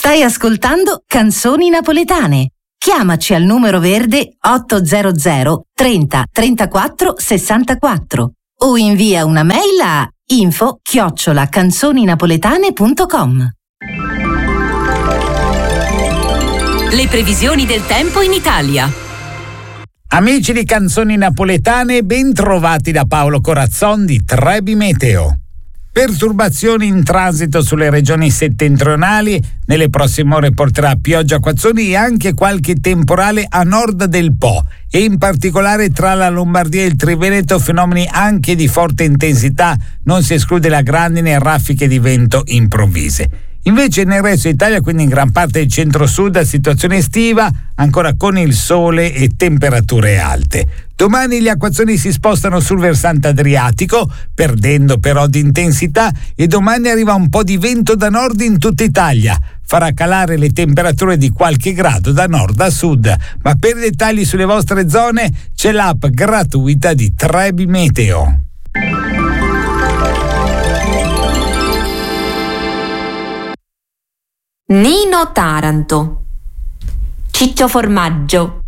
Stai ascoltando Canzoni Napoletane. Chiamaci al numero verde 800 30 34 64 o invia una mail a info@canzoninapoletane.com. Le previsioni del tempo in Italia. Amici di Canzoni Napoletane, ben trovati da Paolo Corazzon di Trebi Meteo. Perturbazioni in transito sulle regioni settentrionali, nelle prossime ore porterà pioggia, acquazzoni e anche qualche temporale a nord del Po e in particolare tra la Lombardia e il Triveneto fenomeni anche di forte intensità, non si esclude la grandine e raffiche di vento improvvise. Invece nel resto d'Italia, quindi in gran parte del centro-sud, situazione estiva, ancora con il sole e temperature alte. Domani gli acquazzoni si spostano sul versante adriatico, perdendo però di intensità, e domani arriva un po' di vento da nord in tutta Italia. Farà calare le temperature di qualche grado da nord a sud. Ma per dettagli sulle vostre zone c'è l'app gratuita di Trebi Meteo. Nino Taranto, Ciccio Formaggio,